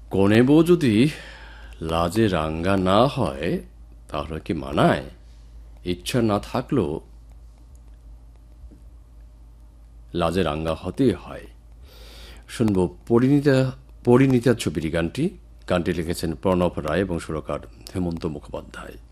কনে বউ যদি লাজে রাঙ্গা না হয় তাহলে কি মানায়? ইচ্ছা না থাকলেও লাজে রাঙ্গা হতেই হয়। শুনবো পরিণীতা ছবির গানটি লিখেছেন প্রণব রায় এবং সুরকার হেমন্ত মুখোপাধ্যায়।